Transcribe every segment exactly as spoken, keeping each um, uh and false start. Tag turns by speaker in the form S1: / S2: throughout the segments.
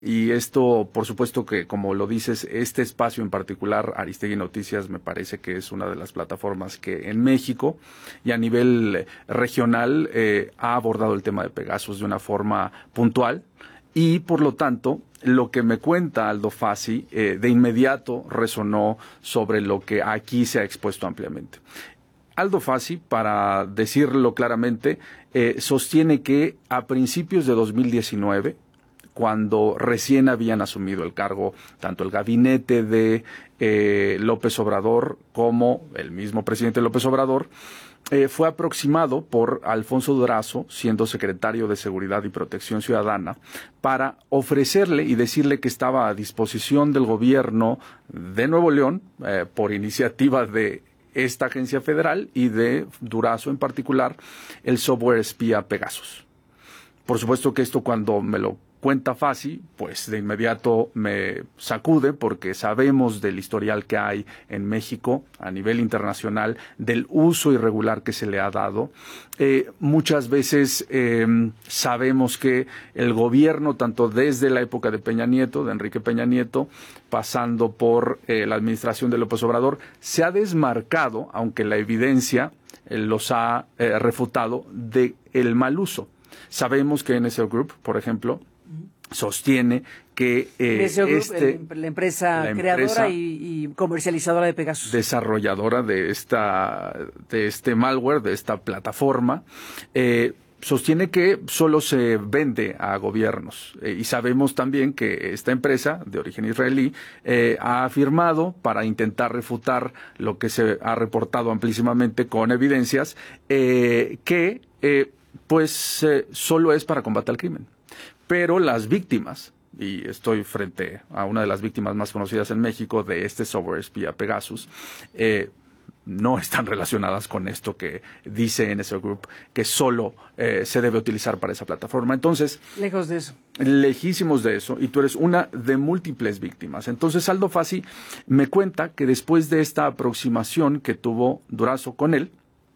S1: Y esto, por supuesto que, como lo dices, este espacio en particular, Aristegui Noticias, me parece que es una de las plataformas que en México y a nivel regional eh, ha abordado el tema de Pegasus de una forma puntual y, por lo tanto, lo que me cuenta Aldo Fassi eh, de inmediato resonó sobre lo que aquí se ha expuesto ampliamente. Aldo Fassi, para decirlo claramente, eh, sostiene que a principios de dos mil diecinueve, cuando recién habían asumido el cargo tanto el gabinete de eh, López Obrador como el mismo presidente López Obrador, eh, fue aproximado por Alfonso Durazo, siendo secretario de Seguridad y Protección Ciudadana, para ofrecerle y decirle que estaba a disposición del gobierno de Nuevo León, eh, por iniciativa de esta agencia federal y de Durazo en particular, el software espía Pegasus. Por supuesto que esto, cuando me lo cuenta Fassi, pues de inmediato me sacude, porque sabemos del historial que hay en México a nivel internacional, del uso irregular que se le ha dado. Eh, muchas veces eh, sabemos que el gobierno, tanto desde la época de Peña Nieto, de Enrique Peña Nieto, pasando por eh, la administración de López Obrador, se ha desmarcado, aunque la evidencia eh, los ha eh, refutado, de el mal uso. Sabemos que N S O Group, por ejemplo, sostiene que eh,
S2: N S O Group,
S1: este,
S2: la empresa la creadora empresa y, y comercializadora de Pegasus,
S1: desarrolladora de esta de este malware, de esta plataforma, eh, sostiene que solo se vende a gobiernos. Eh, y sabemos también que esta empresa de origen israelí eh, ha afirmado, para intentar refutar lo que se ha reportado amplísimamente con evidencias, eh, que eh, pues eh, solo es para combate al crimen. Pero las víctimas, y estoy frente a una de las víctimas más conocidas en México de este software espía Pegasus, eh, no están relacionadas con esto que dice N S O Group, que solo eh, se debe utilizar para esa plataforma. Entonces,
S2: lejos de eso.
S1: Lejísimos de eso, y tú eres una de múltiples víctimas. Entonces, Aldo Fassi me cuenta que después de esta aproximación que tuvo Durazo con él,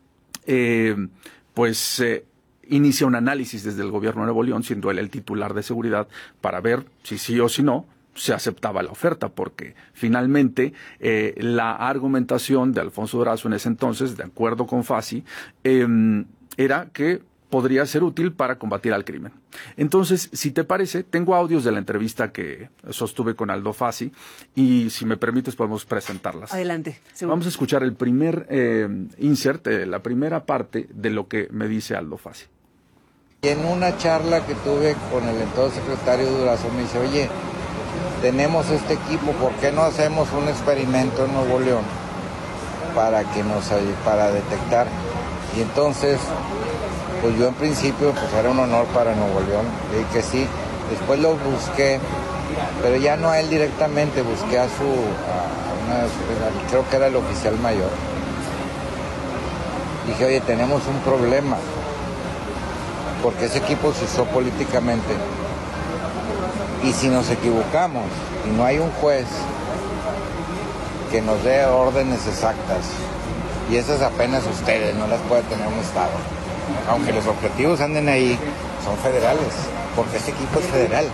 S1: eh, pues... Eh, inicia un análisis desde el gobierno de Nuevo León, siendo él el titular de seguridad, para ver si sí o si no se aceptaba la oferta, porque finalmente eh, la argumentación de Alfonso Durazo en ese entonces, de acuerdo con Fassi, eh, era que podría ser útil para combatir al crimen. Entonces, si te parece, tengo audios de la entrevista que sostuve con Aldo Fassi y, si me permites, podemos presentarlas.
S2: Adelante.
S1: Seguro. Vamos a escuchar el primer eh, insert, eh, la primera parte de lo que me dice Aldo Fassi.
S3: Y en una charla que tuve con el entonces secretario Durazo, me dice, oye, tenemos este equipo, ¿por qué no hacemos un experimento en Nuevo León para que nos para detectar? Y entonces, pues yo en principio, pues era un honor para Nuevo León, le dije que sí. Después lo busqué, pero ya no a él directamente, busqué a su, a una, creo que era el oficial mayor. Dije, oye, tenemos un problema, porque ese equipo se usó políticamente. Y si nos equivocamos y no hay un juez que nos dé órdenes exactas, y esas apenas ustedes, no las puede tener un Estado, aunque los objetivos anden ahí, son federales, porque este equipo es federal.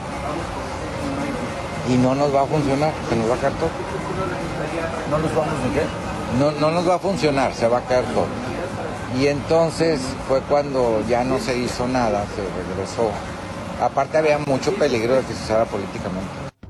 S3: Y no nos va a funcionar, se nos va a caer todo.
S1: ¿No nos vamos ni qué?
S3: No, no nos va a funcionar, se va a caer todo. Y entonces fue cuando ya no se hizo nada, se regresó. Aparte había mucho peligro de que se usara políticamente.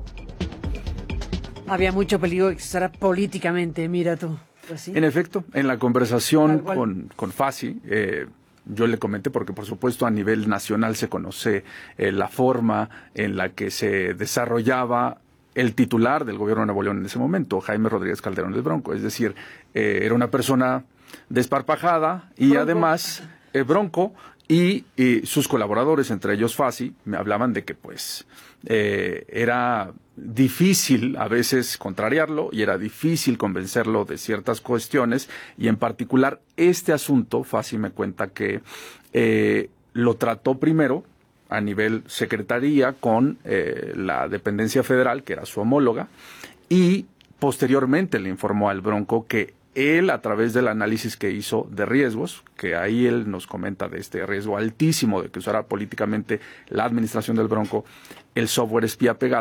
S2: Había mucho peligro de que se usara políticamente, mira tú. Pues sí.
S1: En efecto, en la conversación con, con Fassi, eh, yo le comenté, porque por supuesto a nivel nacional se conoce eh, la forma en la que se desarrollaba el titular del gobierno de Nuevo León en ese momento, Jaime Rodríguez Calderón del Bronco. Es decir, eh, era una persona desparpajada y bronco. además eh, bronco, y, y sus colaboradores, entre ellos Fassi, me hablaban de que pues eh, era difícil a veces contrariarlo y era difícil convencerlo de ciertas cuestiones, y en particular este asunto, Fassi me cuenta que eh, lo trató primero a nivel secretaría con eh, la dependencia federal, que era su homóloga, y posteriormente le informó al Bronco que él, a través del análisis que hizo de riesgos, que ahí él nos comenta de este riesgo altísimo de que usara políticamente la administración del Bronco el software espía pegado,